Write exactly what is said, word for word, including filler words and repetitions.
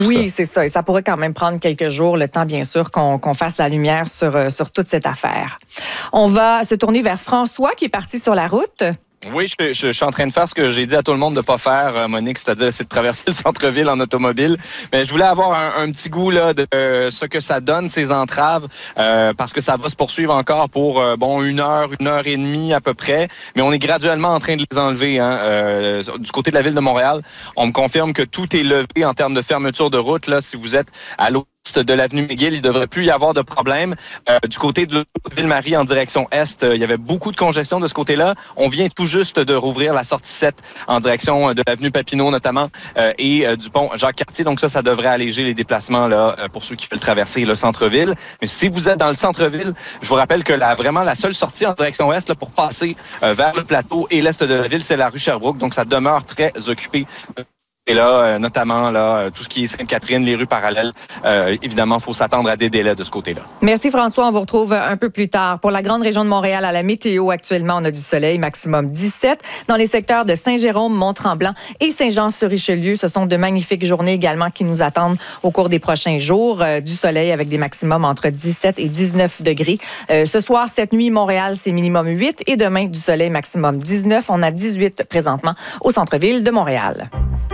Oui, c'est ça. Et ça pourrait quand même prendre quelques jours, le temps, bien sûr, qu'on, qu'on fasse la lumière sur, sur toute cette affaire. On va se tourner vers François qui est parti sur la route. Oui, je, je, je suis en train de faire ce que j'ai dit à tout le monde de pas faire, Monique, c'est-à-dire essayer de traverser le centre-ville en automobile. Mais je voulais avoir un, un petit goût là de euh, ce que ça donne, ces entraves, euh, parce que ça va se poursuivre encore pour euh, bon une heure, une heure et demie à peu près. Mais on est graduellement en train de les enlever. Hein. Euh, du côté de la ville de Montréal, on me confirme que tout est levé en termes de fermeture de route. Là, si vous êtes à l'autre de l'avenue McGill, il ne devrait plus y avoir de problème. Euh, du côté de Ville-Marie en direction Est, euh, il y avait beaucoup de congestion de ce côté-là. On vient tout juste de rouvrir la sortie sept en direction de l'avenue Papineau notamment euh, et euh, du pont Jacques-Cartier. Donc ça, ça devrait alléger les déplacements là euh, pour ceux qui veulent traverser le centre-ville. Mais si vous êtes dans le centre-ville, je vous rappelle que la, vraiment la seule sortie en direction Est là, pour passer euh, vers le plateau et l'Est de la ville, c'est la rue Sherbrooke. Donc ça demeure très occupé. Et là, euh, notamment, là, tout ce qui est Sainte-Catherine, les rues parallèles, euh, évidemment, il faut s'attendre à des délais de ce côté-là. Merci François, on vous retrouve un peu plus tard. Pour la grande région de Montréal, à la météo, actuellement, on a du soleil, maximum dix-sept. Dans les secteurs de Saint-Jérôme, Mont-Tremblant et Saint-Jean-sur-Richelieu, ce sont de magnifiques journées également qui nous attendent au cours des prochains jours. Euh, du soleil avec des maximums entre dix-sept et dix-neuf degrés. Euh, ce soir, cette nuit, Montréal, c'est minimum huit et demain, du soleil, maximum dix-neuf. On a dix-huit présentement au centre-ville de Montréal.